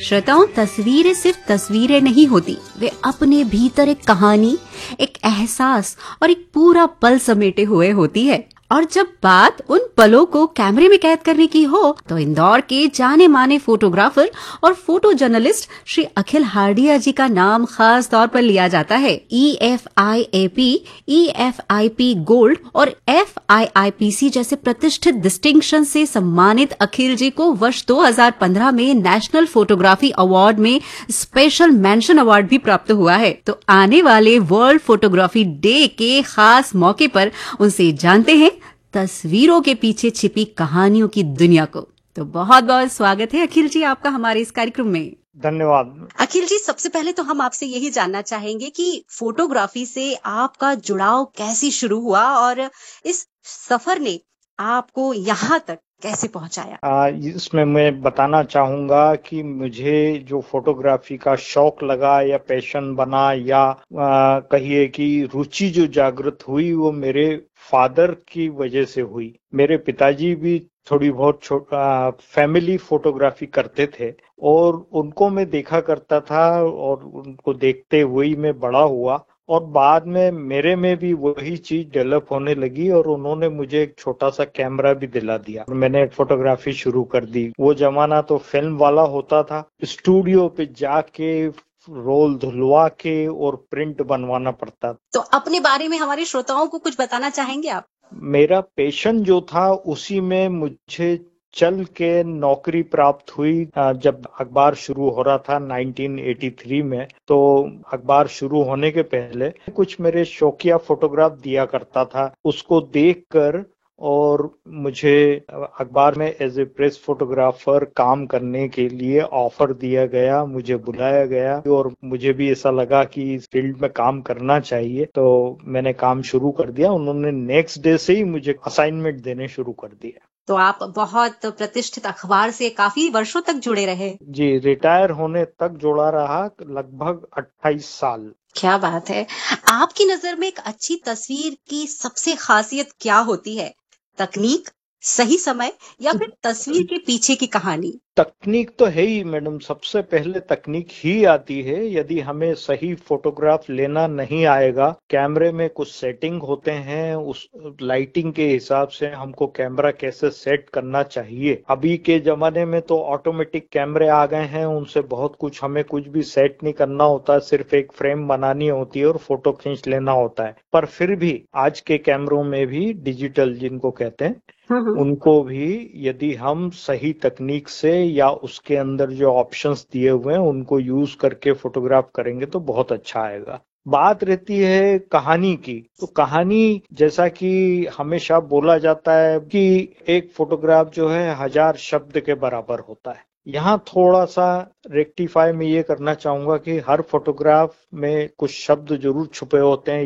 श्रोताओं, तस्वीरें सिर्फ तस्वीरें नहीं होती, वे अपने भीतर एक कहानी, एक एहसास और एक पूरा पल समेटे हुए होती है। और जब बात उन पलों को कैमरे में कैद करने की हो तो इंदौर के जाने माने फोटोग्राफर और फोटो जर्नलिस्ट श्री अखिल हार्डिया जी का नाम खास तौर पर लिया जाता है। EFIAP, EFIP गोल्ड और FIIPC जैसे प्रतिष्ठित डिस्टिंक्शन से सम्मानित अखिल जी को वर्ष 2015 में नेशनल फोटोग्राफी अवार्ड में स्पेशल मेंशन अवार्ड भी प्राप्त हुआ है। तो आने वाले वर्ल्ड फोटोग्राफी डे के खास मौके पर उनसे जानते हैं तस्वीरों के पीछे छिपी कहानियों की दुनिया को। तो बहुत बहुत स्वागत है अखिल जी आपका हमारे इस कार्यक्रम में। धन्यवाद। अखिल जी, सबसे पहले तो हम आपसे यही जानना चाहेंगे कि फोटोग्राफी से आपका जुड़ाव कैसे शुरू हुआ और इस सफर ने आपको यहाँ तक कैसे पहुंचाया? इसमें मैं बताना चाहूंगा कि मुझे जो फोटोग्राफी का शौक लगा या पैशन बना या कहिए कि रुचि जो जागृत हुई वो मेरे फादर की वजह से हुई। मेरे पिताजी भी थोड़ी बहुत फैमिली फोटोग्राफी करते थे और उनको मैं देखा करता था और उनको देखते हुए ही मैं बड़ा हुआ और बाद में मेरे में भी वही चीज डेवलप होने लगी और उन्होंने मुझे एक छोटा सा कैमरा भी दिला दिया और मैंने फोटोग्राफी शुरू कर दी। वो जमाना तो फिल्म वाला होता था, स्टूडियो पे जाके रोल धुलवा के और प्रिंट बनवाना पड़ता। तो अपने बारे में हमारे श्रोताओं को कुछ बताना चाहेंगे आप? मेरा पैशन जो था उसी में मुझे चल के नौकरी प्राप्त हुई। जब अखबार शुरू हो रहा था 1983 में, तो अखबार शुरू होने के पहले कुछ मेरे शौकिया फोटोग्राफ दिया करता था, उसको देखकर और मुझे अखबार में एज ए प्रेस फोटोग्राफर काम करने के लिए ऑफर दिया गया, मुझे बुलाया गया और मुझे भी ऐसा लगा कि इस फील्ड में काम करना चाहिए, तो मैंने काम शुरू कर दिया। उन्होंने नेक्स्ट डे से ही मुझे असाइनमेंट देने शुरू कर दिया। तो आप बहुत प्रतिष्ठित अखबार से काफी वर्षों तक जुड़े रहे? जी, रिटायर होने तक जुड़ा रहा, लगभग 28 साल। क्या बात है। आपकी नजर में एक अच्छी तस्वीर की सबसे खासियत क्या होती है? तकनीक, सही समय या फिर तस्वीर के पीछे की कहानी? तकनीक तो है ही मैडम, सबसे पहले तकनीक ही आती है। यदि हमें सही फोटोग्राफ लेना नहीं आएगा, कैमरे में कुछ सेटिंग होते हैं, उस लाइटिंग के हिसाब से हमको कैमरा कैसे सेट करना चाहिए। अभी के जमाने में तो ऑटोमेटिक कैमरे आ गए हैं, उनसे बहुत कुछ हमें कुछ भी सेट नहीं करना होता, सिर्फ एक फ्रेम बनानी होती है और फोटो खींच लेना होता है। पर फिर भी आज के कैमरों में भी डिजिटल जिनको कहते हैं, उनको भी यदि हम सही तकनीक से या उसके अंदर जो ऑप्शंस दिए हुए हैं उनको यूज करके फोटोग्राफ करेंगे तो बहुत अच्छा आएगा। बात रहती है कहानी की, तो कहानी जैसा कि हमेशा बोला जाता है कि एक फोटोग्राफ जो है 1000 शब्द के बराबर होता है। यहाँ थोड़ा सा रेक्टिफाई में ये करना चाहूंगा कि हर फोटोग्राफ में कुछ शब्द जरूर छुपे होते हैं।